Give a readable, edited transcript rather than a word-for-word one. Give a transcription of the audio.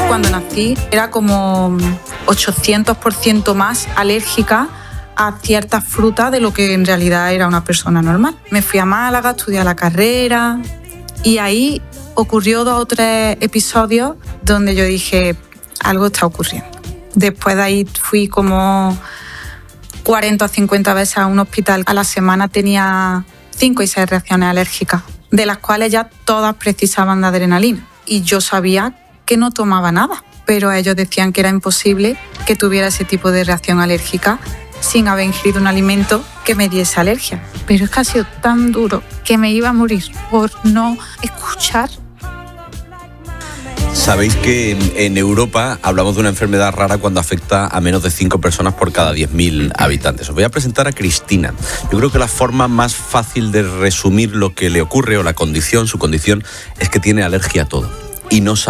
Cuando nací era como 800% más alérgica a ciertas frutas de lo que en realidad era una persona normal. Me fui a Málaga, estudié la carrera y ahí ocurrió 2 o 3 episodios donde yo dije, algo está ocurriendo. Después de ahí fui como 40 o 50 veces a un hospital. A la semana tenía 5 y 6 reacciones alérgicas, de las cuales ya todas precisaban de adrenalina. Y yo sabía que no tomaba nada, pero ellos decían que era imposible que tuviera ese tipo de reacción alérgica sin haber ingerido un alimento que me diese alergia. Pero es que ha sido tan duro que me iba a morir por no escuchar. Sabéis que en Europa hablamos de una enfermedad rara cuando afecta a menos de 5 personas por cada 10.000 habitantes. Os voy a presentar a Cristina. Yo creo que la forma más fácil de resumir lo que le ocurre o su condición, es que tiene alergia a todo y no sabe